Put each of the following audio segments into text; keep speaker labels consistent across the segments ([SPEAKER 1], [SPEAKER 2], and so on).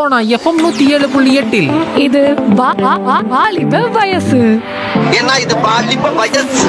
[SPEAKER 1] Sona FM 107.8.
[SPEAKER 2] இது வாலிப வயசு.
[SPEAKER 3] ஏன்னா இது பாலிப்ப வயசு.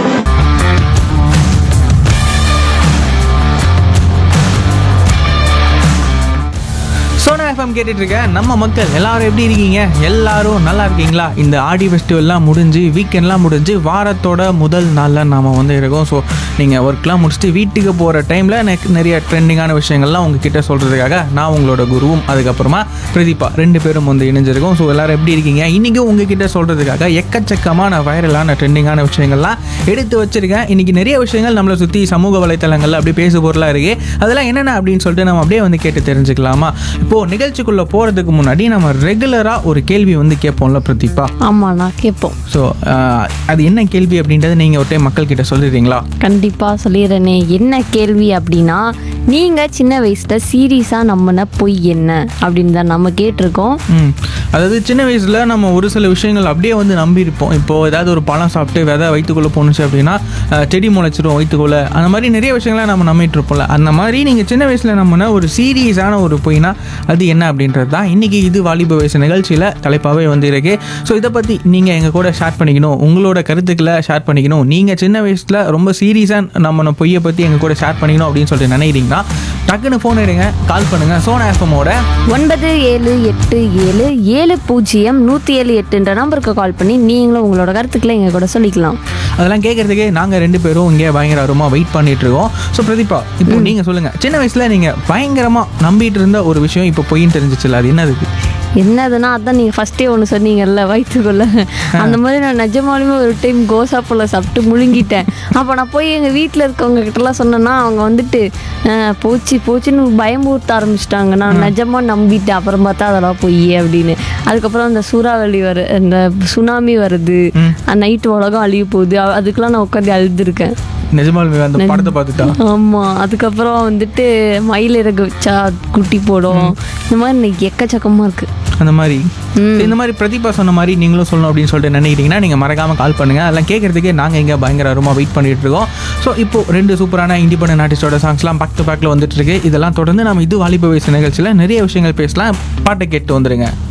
[SPEAKER 4] சோனா எஃப்எம் கேட்டுட்டு இருக்க நம்ம மக்கள் எல்லாரும் எப்படி இருக்கீங்க? எல்லாரும் நல்லா இருக்கீங்களா? இந்த ஆடி ஃபெஸ்டிவல்லாம் முடிஞ்சு வீக்கெண்ட்லாம் முடிஞ்சு வாரத்தோட முதல் நாளில் நாம் வந்து இருக்கோம். ஸோ நீங்கள் ஒர்க்லாம் முடிச்சுட்டு வீட்டுக்கு போகிற டைமில் நிறைய ட்ரெண்டிங்கான விஷயங்கள்லாம் உங்ககிட்ட சொல்கிறதுக்காக நான் உங்களோட குருவும் அதுக்கப்புறமா பிரதீபா 2 பேரும் வந்து இணைஞ்சிருக்கோம். ஸோ எல்லாரும் எப்படி இருக்கீங்க? இன்றைக்கும் உங்ககிட்ட சொல்கிறதுக்காக எக்கச்சக்கமான வைரலான ட்ரெண்டிங்கான விஷயங்கள்லாம் எடுத்து வச்சுருக்கேன். இன்றைக்கி நிறைய விஷயங்கள் நம்மளை சுற்றி சமூக வலைத்தளங்களில் அப்படியே பேசு பொருளாக இருக்குது. அதெல்லாம் என்னென்ன அப்படின்னு சொல்லிட்டு நம்ம அப்படியே வந்து கேட்டு தெரிஞ்சுக்கலாமா? இப்போது நிகழ்ச்சிக்குள்ளே போகிறதுக்கு முன்னாடி நம்ம ரெகுலராக ஒரு கேள்வி வந்து கேட்போம்ல பிரதீபா?
[SPEAKER 2] ஆமாண்ணா, கேட்போம்.
[SPEAKER 4] ஸோ அது என்ன கேள்வி அப்படின்றத நீங்கள் ஒரு டைம் மக்கள்கிட்ட சொல்லிடுறீங்களா?
[SPEAKER 2] கண்டிப்பாக சொல்லிடுறேனே. என்ன கேள்வி அப்படின்னா, நீங்கள் சின்ன வயசில் சீரியஸாக நம்பின பொய் என்ன அப்படின்னு தான் நம்ம கேட்டிருக்கோம்.
[SPEAKER 4] அதாவது சின்ன வயசில் நம்ம ஒரு சில விஷயங்கள் அப்படியே வந்து நம்பியிருப்போம். இப்போது ஏதாவது ஒரு பழம் சாப்பிட்டு விதை வயிற்றுக்குள்ளே போணுச்சு அப்படின்னா செடி முளைச்சிடும் வயிற்றுக்குள்ளே. அந்த மாதிரி நிறைய விஷயங்களை நம்ம நம்பிட்டு இருப்போம்ல. அந்த மாதிரி நீங்கள் சின்ன வயசில் நம்பின ஒரு சீரியஸான ஒரு பொய்னா அது என்ன அப்படின்றது தான் இன்றைக்கி இது வாலிப வயசு நிகழ்ச்சியில் தலைப்பாகவே வந்து இருக்கு. ஸோ இதை பற்றி நீங்கள் எங்கள் கூட ஷேர் பண்ணிக்கணும், உங்களோட கருத்துக்களை ஷேர் பண்ணிக்கணும். நீங்கள் சின்ன வயசில் ரொம்ப சீரியஸாக நம்ம பொய்யை பற்றி எங்கள் கூட ஷேர் பண்ணிக்கணும் அப்படின்னு சொல்லிட்டு நினைக்கிறீங்கன்னா டக்குன்னு ஃபோன் எடுங்க, கால் பண்ணுங்கள். சோனா எஃப்எம்மோட
[SPEAKER 2] 9787070178 நம்பருக்கு கால் பண்ணி நீங்களும் உங்களோட கருத்துக்களை எங்கள் கூட சொல்லிக்கலாம்.
[SPEAKER 4] அதெல்லாம் கேட்குறதுக்கே நாங்கள் 2 பேரும் இங்கே பயங்கர ஆர்வமாக வெயிட் பண்ணிட்டு இருக்கோம். ஸோ பிரதீபா, இப்போ நீங்கள் சொல்லுங்கள், சின்ன வயசில் நீங்கள் பயங்கரமாக நம்பிட்டு இருந்த ஒரு விஷயம் இப்போ பொய்ன்னு தெரிஞ்சிச்சுல, அது என்னது?
[SPEAKER 2] என்னதுன்னா, அதான் நீங்கள் ஃபஸ்ட்டே ஒன்று சொன்னீங்கல்ல, வயிற்றுக்குள்ள. அந்த மாதிரி நான் நிஜமாலுமே ஒரு டைம் கோசாப்பில் சாப்பிட்டு முழுங்கிட்டேன். அப்போ நான் போய் எங்கள் வீட்டில் இருக்கவங்க கிட்டலாம் சொன்னேன்னா அவங்க வந்துட்டு போச்சுன்னு பயமுறுத்த ஆரம்பிச்சிட்டாங்க. நான் நிஜமாக நம்பிட்டேன். அப்புறம் பார்த்தா அதெல்லாம் பொய் அப்படின்னு. அதுக்கப்புறம் அந்த சூறாவளி இந்த சுனாமி வருது, நைட்டு உலகம் அழிய போகுது, அதுக்கெல்லாம் நான் உட்காந்து அழுதுருக்கேன்.
[SPEAKER 4] நிஜமாலுமே அந்த படத்தை பார்த்துட்டா?
[SPEAKER 2] ஆமாம். அதுக்கப்புறம் வந்துட்டு மயில் இறகு வச்சா குட்டி போடும். இந்த மாதிரி எக்கச்சக்கமாக இருக்குது.
[SPEAKER 4] அந்த மாதிரி இந்த மாதிரி பிரதீபா சொன்ன மாதிரி நீங்களும் சொல்லணும் அப்படின்னு சொல்லிட்டு நினைக்கிறீங்கன்னா நீங்கள் மறக்காமல் கால் பண்ணுங்கள். அதெல்லாம் கேட்குறதுக்கே நாங்கள் இங்கே பயங்கர ஆர்வமாக வெயிட் பண்ணிட்டு இருக்கோம். ஸோ இப்போ 2 சூப்பரான இண்டிபெண்டன்ட் ஆர்டிஸ்டோட சாங்ஸ்லாம் பேக் டு பேக்கில் வந்துட்டு இருக்கு. இதெல்லாம் தொடர்ந்து நம்ம இது வாலிப வயசு நிகழ்ச்சியில் நிறைய விஷயங்கள் பேசலாம். பாட்டை கேட்டு வந்துடுங்க.